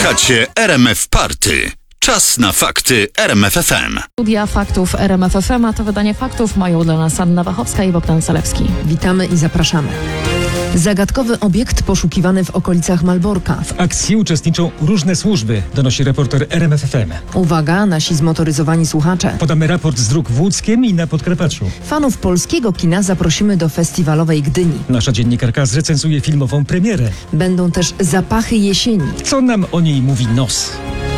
Słuchacie RMF Party. Czas na fakty RMF FM. Studia faktów RMF FM, a to wydanie faktów mają dla nas Anna Wachowska i Bogdan Zalewski. Witamy i zapraszamy. Zagadkowy obiekt poszukiwany w okolicach Malborka. W akcji uczestniczą różne służby, donosi reporter RMF FM. Uwaga, nasi zmotoryzowani słuchacze. Podamy raport z dróg w Łódzkiem i na Podkarpaciu. Fanów polskiego kina zaprosimy do festiwalowej Gdyni. Nasza dziennikarka zrecenzuje filmową premierę. Będą też zapachy jesieni. Co nam o niej mówi nos?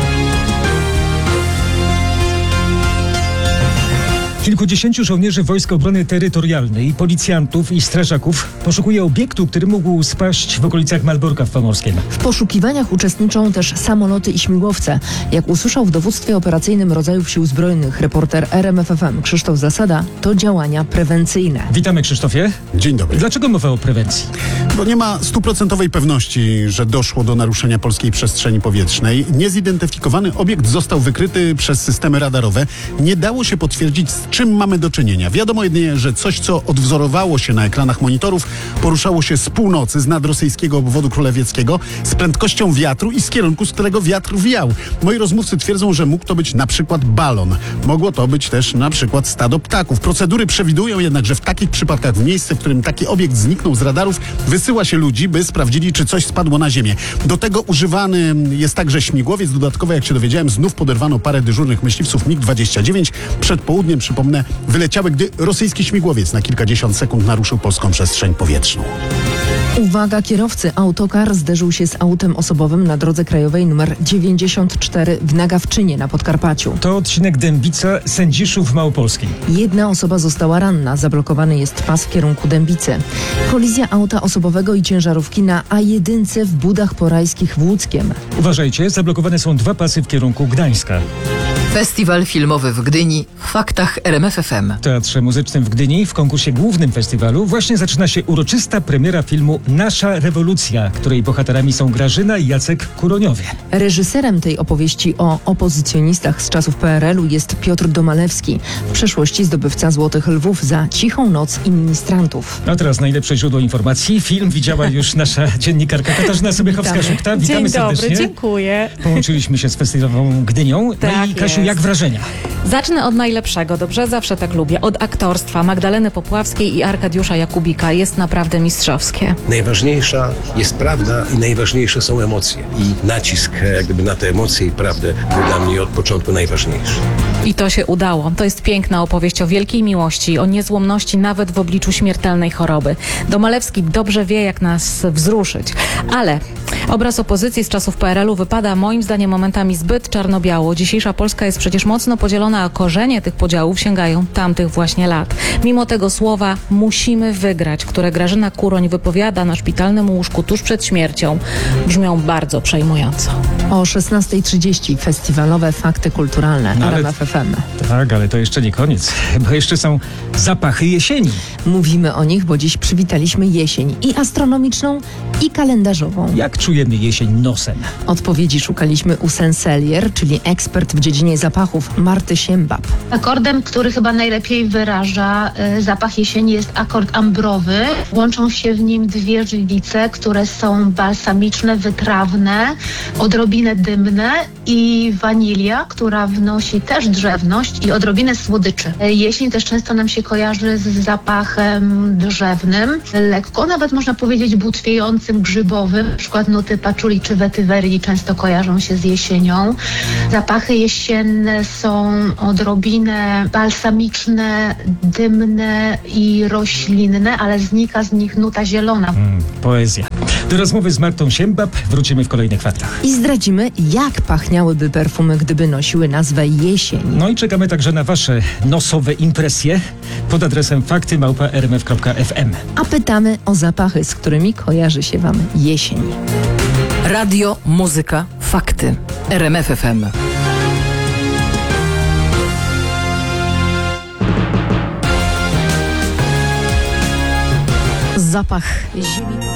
Kilkudziesięciu żołnierzy Wojsk Obrony Terytorialnej, policjantów i strażaków poszukuje obiektu, który mógł spaść w okolicach Malborka w Pomorskiem. W poszukiwaniach uczestniczą też samoloty i śmigłowce. Jak usłyszał w dowództwie operacyjnym rodzajów sił zbrojnych reporter RMF FM Krzysztof Zasada, to działania prewencyjne. Witamy, Krzysztofie. Dzień dobry. Dlaczego mowa o prewencji? Bo nie ma stuprocentowej pewności, że doszło do naruszenia polskiej przestrzeni powietrznej. Niezidentyfikowany obiekt został wykryty przez systemy radarowe. Nie dało się potwierdzić, z czym mamy do czynienia. Wiadomo jedynie, że coś, co odwzorowało się na ekranach monitorów, poruszało się z północy, z nad rosyjskiego obwodu królewieckiego, z prędkością wiatru i z kierunku, z którego wiatr wiał. Moi rozmówcy twierdzą, że mógł to być na przykład balon. Mogło to być też na przykład stado ptaków. Procedury przewidują jednak, że w takich przypadkach w miejsce, w którym taki obiekt zniknął z radarów, wysyła się ludzi, by sprawdzili, czy coś spadło na ziemię. Do tego używany jest także śmigłowiec. Dodatkowo, jak się dowiedziałem, znów poderwano parę dyżurnych myśliwców MiG-29. Przed południem, przypomnę, wyleciały, gdy rosyjski śmigłowiec na kilkadziesiąt sekund naruszył polską przestrzeń powietrzną. Uwaga, kierowcy, autokar zderzył się z autem osobowym na drodze krajowej nr 94 w Nagawczynie na Podkarpaciu. To odcinek Dębica-Sędziszów Małopolskiej. Jedna osoba została ranna, zablokowany jest pas w kierunku Dębicy. Kolizja auta osobowego i ciężarówki na A1 w Budach Porajskich w Łódzkiem. Uważajcie, zablokowane są dwa pasy w kierunku Gdańska. Festiwal filmowy w Gdyni w faktach RMF FM. W Teatrze Muzycznym w Gdyni w konkursie głównym festiwalu właśnie zaczyna się uroczysta premiera filmu Nasza rewolucja, której bohaterami są Grażyna i Jacek Kuroniowie. Reżyserem tej opowieści o opozycjonistach z czasów PRL-u jest Piotr Domalewski, w przeszłości zdobywca Złotych Lwów za Cichą noc i ministrantów. A teraz najlepsze źródło informacji. Film widziała już nasza dziennikarka Katarzyna Sobiechowska-Szukta. Witamy Dzień dobry, serdecznie. dziękuję. Połączyliśmy się z festiwalową Gdynią. No Tak i Kasiu, jest. jak wrażenia? Zacznę od najlepszego, dobrze? Zawsze tak lubię. Od aktorstwa Magdaleny Popławskiej i Arkadiusza Jakubika. Jest naprawdę mistrzowskie. Najważniejsza jest prawda i najważniejsze są emocje. I nacisk jak gdyby na te emocje i prawdę był dla mnie od początku najważniejszy. I to się udało. To jest piękna opowieść o wielkiej miłości, o niezłomności nawet w obliczu śmiertelnej choroby. Domalewski dobrze wie, jak nas wzruszyć. Ale obraz opozycji z czasów PRL-u wypada moim zdaniem momentami zbyt czarno-biało. Dzisiejsza Polska jest przecież mocno podzielona, a korzenie tych podziałów sięgają tamtych właśnie lat. Mimo tego słowa musimy wygrać, które Grażyna Kuroń wypowiada na szpitalnym łóżku tuż przed śmiercią, brzmią bardzo przejmująco. O 16:30 festiwalowe fakty kulturalne No ale- RMF FM. Tak, ale to jeszcze nie koniec, bo jeszcze są zapachy jesieni. Mówimy o nich, bo dziś przywitaliśmy jesień i astronomiczną, i kalendarzową. Jak czujemy jesień nosem? Odpowiedzi szukaliśmy u Senselier, czyli ekspert w dziedzinie zapachów, Marty Siembab. Akordem, który chyba najlepiej wyraża zapach jesieni, jest akord ambrowy. Łączą się w nim dwie żywice, które są balsamiczne, wytrawne, odrobinę dymne i wanilia, która wnosi też drzewność i odrobinę słodyczy. Jesień też często nam się kojarzy z zapachem drzewnym, lekko nawet można powiedzieć butwiejącym, grzybowym. Na przykład nuty paczuli czy wetywerii często kojarzą się z jesienią. Zapachy jesienne są odrobinę balsamiczne, dymne i roślinne, ale znika z nich nuta zielona. Poezja. Do rozmowy z Martą Siembab wrócimy w kolejnych faktach. I zdradzimy, jak pachniałyby perfumy, gdyby nosiły nazwę jesień. No i czekamy także na wasze nosowe impresje pod adresem fakty@rmf.fm. A pytamy o zapachy, z którymi kojarzy się wam jesień. Radio, muzyka, fakty. RMF FM. Zapach ziemi.